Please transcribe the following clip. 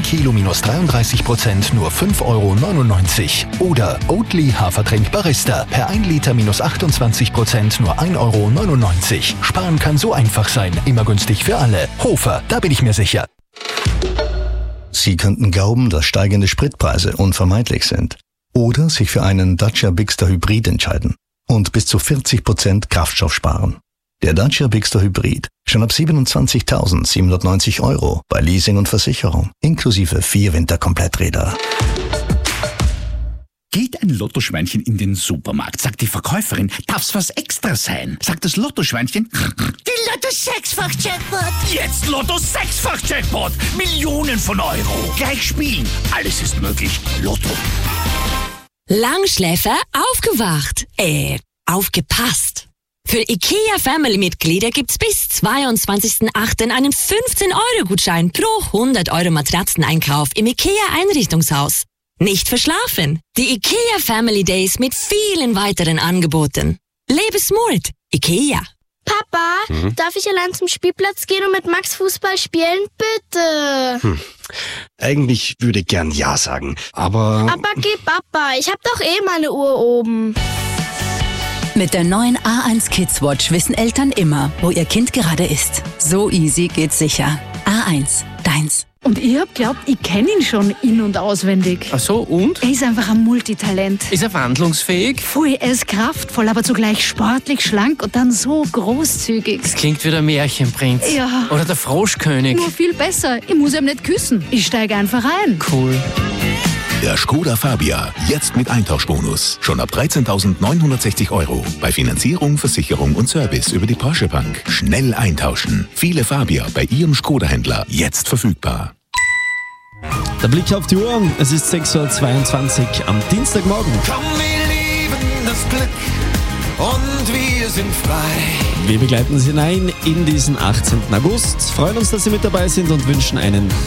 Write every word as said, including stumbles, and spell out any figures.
Kilo minus dreiunddreißig Prozent nur fünf Euro neunundneunzig. Oder Oatly Hafertrink Barista per ein Liter minus achtundzwanzig Prozent nur ein Euro neunundneunzig. Sparen kann so einfach sein, immer günstig für alle. Hofer, da bin ich mir sicher. Sie könnten glauben, dass steigende Spritpreise unvermeidlich sind. Oder sich für einen Dacia Bigster Hybrid entscheiden und bis zu vierzig Prozent Kraftstoff sparen. Der Dacia Bigster Hybrid schon ab siebenundzwanzigtausendsiebenhundertneunzig Euro bei Leasing und Versicherung, inklusive vier Winterkompletträder. Geht ein Lottoschweinchen in den Supermarkt, sagt die Verkäuferin, darf's was extra sein? Sagt das Lottoschweinchen, Die Lotto-Sechsfach-Jackpot! jetzt Lotto-Sechsfach-Jackpot! Millionen von Euro! Gleich spielen, alles ist möglich. Lotto. Langschläfer aufgewacht. Äh, aufgepasst. Für IKEA-Family-Mitglieder gibt's bis zweiundzwanzigsten achten einen fünfzehn-Euro-Gutschein pro hundert Euro Matratzeneinkauf im IKEA-Einrichtungshaus. Nicht verschlafen. Die IKEA Family Days mit vielen weiteren Angeboten. Lebe smart. IKEA. Papa, Mhm. darf ich allein zum Spielplatz gehen und mit Max Fußball spielen? Bitte. Hm. Eigentlich würde ich gern Ja sagen, aber... Aber geh Papa, ich hab doch eh meine Uhr oben. Mit der neuen A eins Kids Watch wissen Eltern immer, wo ihr Kind gerade ist. So easy geht's sicher. A eins, deins. Und ich hab glaubt, ich kenne ihn schon in- und auswendig. Ach so, und? Er ist einfach ein Multitalent. Ist er wandlungsfähig? Voll, er ist kraftvoll, aber zugleich sportlich, schlank und dann so großzügig. Das klingt wie der Märchenprinz. Ja. Oder der Froschkönig. Nur viel besser. Ich muss ihm nicht küssen. Ich steige einfach ein. Cool. Der Skoda Fabia, jetzt mit Eintauschbonus. Schon ab dreizehntausendneunhundertsechzig Euro. Bei Finanzierung, Versicherung und Service über die Porsche Bank. Schnell eintauschen. Viele Fabia bei Ihrem Skoda-Händler jetzt verfügbar. Der Blick auf die Uhr, es ist sechs Uhr zweiundzwanzig am Dienstagmorgen. Komm, wir lieben das Glück und wir sind frei. Wir begleiten Sie hinein in diesen achtzehnten August, freuen uns, dass Sie mit dabei sind und wünschen einen